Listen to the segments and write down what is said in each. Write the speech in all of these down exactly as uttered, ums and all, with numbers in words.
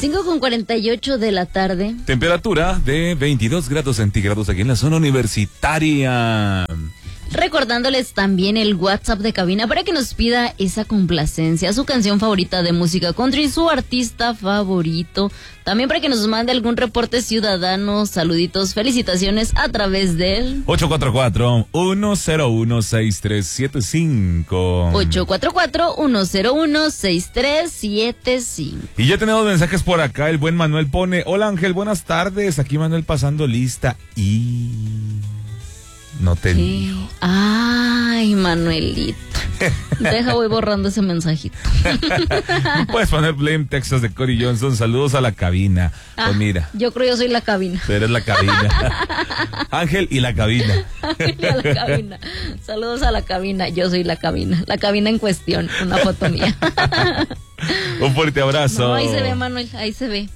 cinco con cuarenta y ocho de la tarde. Temperatura de veintidós grados centígrados aquí en la zona universitaria. Recordándoles también el WhatsApp de cabina para que nos pida esa complacencia, su canción favorita de música country, su artista favorito. También para que nos mande algún reporte ciudadano, saluditos, felicitaciones a través del ocho cuatro cuatro, uno cero uno, seis tres siete cinco. ocho cuatro cuatro, uno cero uno, seis tres siete cinco. Y ya tenemos mensajes por acá. El buen Manuel pone: hola Ángel, buenas tardes. Aquí Manuel pasando lista y... no te digo. Ay, Manuelito. Deja, voy borrando ese mensajito. Puedes poner Blame Texas de Cory Johnson. Saludos a la cabina. Ah, pues mira. Yo creo yo soy la cabina. Tú eres la cabina. Ángel y la cabina. Ángel y a la cabina. Saludos a la cabina. Yo soy la cabina. La cabina en cuestión. Una foto mía. Un fuerte abrazo. No, ahí se ve, Manuel. Ahí se ve.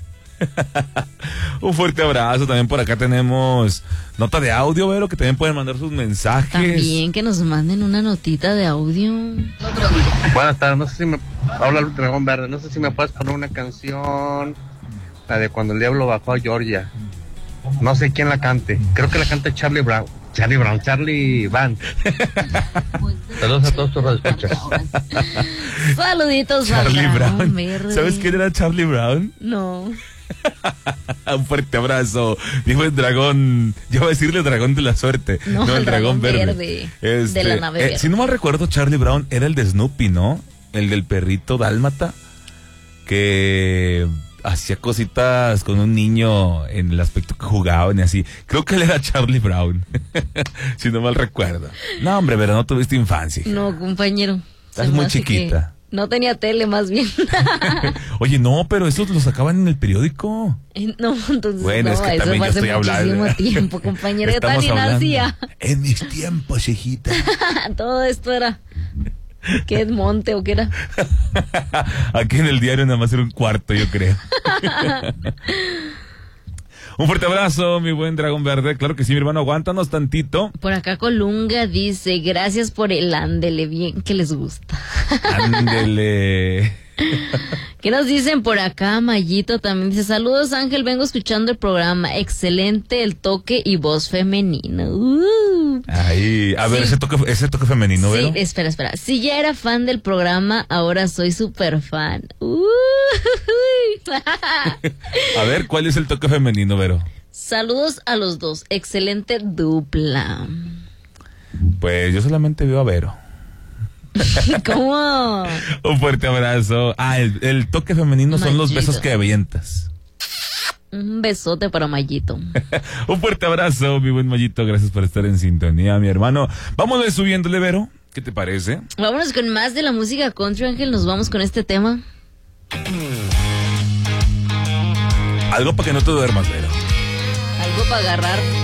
Un fuerte abrazo. También por acá tenemos nota de audio, Vero, que también pueden mandar sus mensajes. También que nos manden una notita de audio. Buenas tardes, no sé si me habla el Dragón Verde, no sé si me puedes poner una canción, la de Cuando el Diablo Bajó a Georgia. No sé quién la cante, creo que la canta Charlie Brown. Charlie Brown, Charlie Van. Saludos a todos tus radioescuchas. Saluditos a Charlie Brown. Verde. ¿Sabes quién era Charlie Brown? No. Un fuerte abrazo. Dijo el dragón, yo iba a decirle dragón de la suerte. No, no el, el dragón, dragón verde. verde, Este, de la nave eh, verde. Si no mal recuerdo, Charlie Brown era el de Snoopy, ¿no? El del perrito dálmata que hacía cositas con un niño en el aspecto que jugaban y así. Creo que él era Charlie Brown. Si no mal recuerdo. No, hombre, pero no tuviste infancia. No, compañero. Estás Se me muy hace chiquita. que no tenía tele, más bien. Oye, no, pero esos los sacaban en el periódico. No, entonces Bueno, no, es que eso también fue yo hace estoy hablando. muchísimo tiempo, compañero. Yo Estamos también hablando. nacía. En mis tiempos, hijita. Todo esto era... ¿Qué es monte o qué era? Aquí en el diario nada más era un cuarto, yo creo. Un fuerte abrazo, mi buen dragón verde. Claro que sí, mi hermano, aguántanos tantito. Por acá Colunga dice, gracias por el ándele, bien que les gusta. Ándele. ¿Qué nos dicen por acá? Mayito también dice, saludos Ángel, vengo escuchando el programa, excelente el toque y voz femenina. Uh. Ay, a ver, Sí. ese toque, ese toque femenino, Sí, ¿verdad? espera, espera. Si ya era fan del programa, ahora soy súper fan. Uh. A ver, ¿cuál es el toque femenino, Vero? Saludos a los dos, excelente dupla. Pues yo solamente veo a Vero. ¿Cómo? Un fuerte abrazo. Ah, el, el toque femenino son los Mayito. besos que avientas. Un besote para Mayito. Un fuerte abrazo, mi buen Mayito. Gracias por estar en sintonía, mi hermano. Vámonos subiéndole, Vero. ¿Qué te parece? Vámonos con más de la música country, Ángel. Nos vamos con este tema. Algo para que no te duermas, Vero. Algo para agarrar